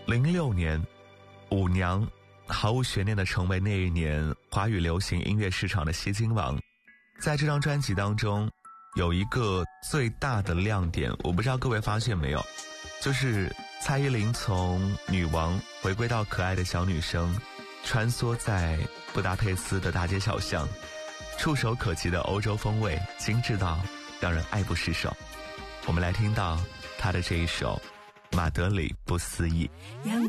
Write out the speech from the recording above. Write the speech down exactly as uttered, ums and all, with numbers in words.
零六年，舞娘毫无悬念地成为那一年华语流行音乐市场的吸金王。在这张专辑当中，有一个最大的亮点，我不知道各位发现没有，就是蔡依林从女王回归到可爱的小女生，穿梭在布达佩斯的大街小巷，触手可及的欧洲风味，精致到让人爱不释手。我们来听到她的这一首《马德里不思议》。